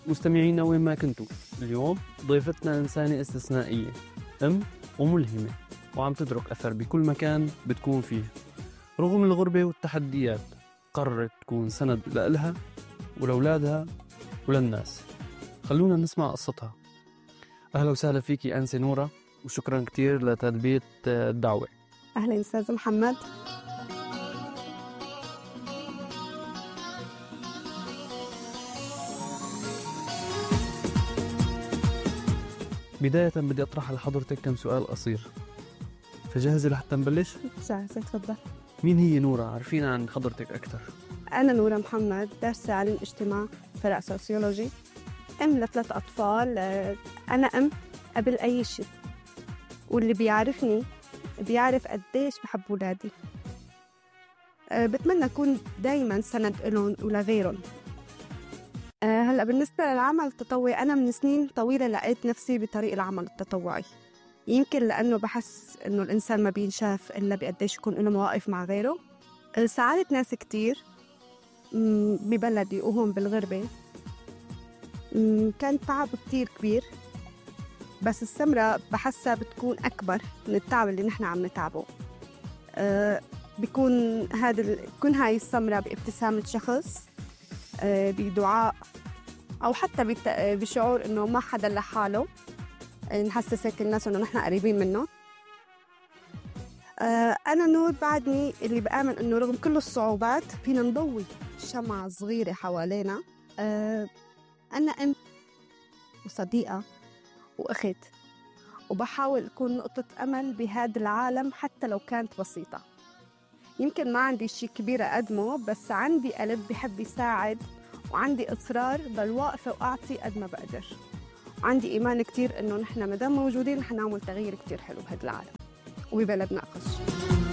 مستمعينا وين ما كنتوا، اليوم ضيفتنا إنسانة استثنائية، وملهمة، وعم تترك أثر بكل مكان بتكون فيه. رغم الغربة والتحديات قررت تكون سند لإلها ولأولادها وللناس. خلونا نسمع قصتها. أهلا وسهلا فيكي أنسة نورة، وشكرا كتير لتلبية الدعوة. أهلا أستاذ محمد. بداية بدي أطرح لحضرتك كم سؤال قصير، فجاهزة لحتى نبلش؟ جاهزة، تفضل. مين هي نورة؟ عرفينا عن حضرتك أكثر. أنا نورة محمد، دارسة علم اجتماع فرع سوسيولوجي، أم ل3 أطفال. أنا أم قبل أي شيء، واللي بيعرفني بيعرف قديش بحب أولادي. بتمنى أكون دايماً سند لهم ولغيرهم. هلأ بالنسبة للعمل التطوعي، أنا من سنين طويلة لقيت نفسي بطريق العمل التطوعي، يمكن لأنه بحس إنه الإنسان ما بينشاف إلا بقديش يكون له مواقف مع غيره. ساعدت ناس كتير ببلدي وهم بالغربة. كان تعب كتير كبير، بس الثمرة بحسها بتكون أكبر من التعب اللي نحن عم نتعبه. بيكون كون هاي الثمرة بابتسامة شخص، بدعاء، أو حتى بشعور إنه ما حدا لحاله، نحسس هيك الناس إنه نحن قريبين منه. أنا نور بعدني اللي بآمن إنه رغم كل الصعوبات فينا نضوي شمعة صغيرة حوالينا. أنا أم وصديقة وأخت، وبحاول أكون نقطة أمل بهذا العالم حتى لو كانت بسيطة. يمكن ما عندي شيء كبير أقدمه، بس عندي قلب بحب يساعد، وعندي إصرار ضل واقفة وأعطي قد ما بقدر. عندي إيمان كتير إنه نحن مدام موجودين رح نعمل تغيير كتير حلو بهذا العالم وببلدنا أخص.